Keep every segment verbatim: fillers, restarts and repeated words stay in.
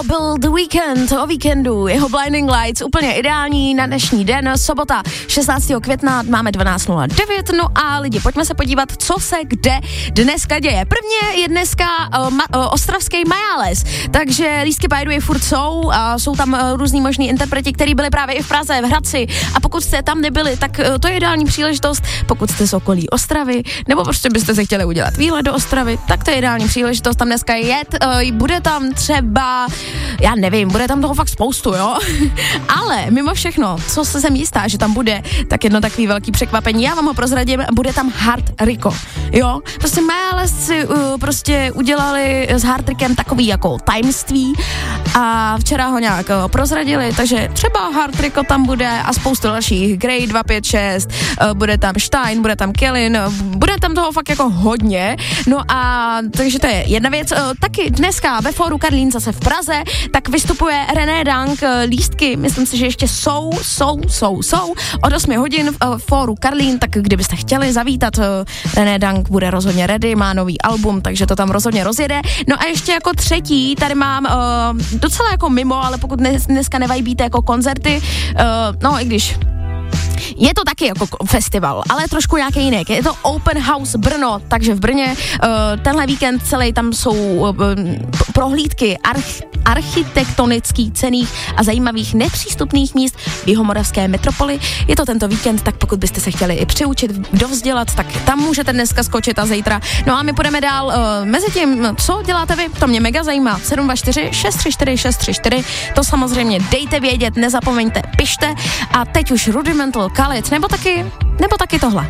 byl The Weeknd o víkendu, jeho Blinding Lights, úplně ideální na dnešní den, sobota šestnáctého května, máme dvanáct nula devět, no a lidi, pojďme se podívat, co se kde dneska děje. Prvně je dneska uh, ma, uh, ostravský Majales, takže lístky by the way furt jsou a jsou tam uh, různý možný interpreti, který byli právě i v Praze, v Hradci, a pokud jste tam nebyli, tak uh, to je ideální příležitost, pokud jste z okolí Ostravy, nebo prostě byste se chtěli udělat výlet do Ostravy, tak to je ideální příležitost tam dneska jet, uh, bude tam třeba, já nevím, bude tam toho fakt spoustu, jo, ale mimo všechno, co se sem jistá, že tam bude, tak jedno takový velký překvapení, já vám ho prozradím, bude tam Hard Rico, jo, prostě Majales si uh, prostě udělali s Hard Rickem takový jako tajemství a včera ho nějak uh, prozradili, takže třeba Hard Rico tam bude a spoustu dalších, Grey dva pět šest, uh, bude tam Stein, bude tam Kellen, uh, bude tam toho fakt jako hodně, no a takže to je jedna věc, uh, taky dneska ve Fóru Karlín zase v Praze, tak vystupuje René Dank, uh, lístky, myslím si, že ještě jsou, jsou, jsou, jsou, od osmi hodin v uh, Fóru Karlín, tak kdybyste chtěli zavítat, uh, René Dank bude rozhodně ready, má nový album, takže to tam rozhodně rozjede. No a ještě jako třetí, tady mám uh, docela jako mimo, ale pokud dnes, dneska nevajbíte jako koncerty, uh, no i když je to taky jako festival, ale trošku nějaký jiný. Je to Open House Brno, takže v Brně uh, tenhle víkend celý tam jsou uh, prohlídky arch, architektonických, cenných a zajímavých nepřístupných míst v jihomoravské metropoli. Je to tento víkend, tak pokud byste se chtěli i přiučit, dovzdělat, tak tam můžete dneska skočit a zítra. No a my půjdeme dál. Uh, mezi tím, co děláte vy? To mě mega zajímá. sedm dva čtyři šest tři čtyři šest tři čtyři, to samozřejmě dejte vědět, nezapomeňte, pište. A teď už Rudimental, Khalid, nebo taky, nebo taky tohle.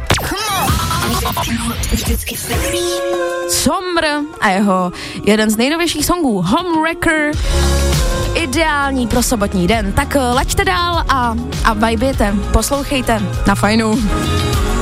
Somr a jeho jeden z nejnovějších songů, Homewrecker, ideální pro sobotní den. Tak laďte dál a, a vibujte, poslouchejte na fajnu.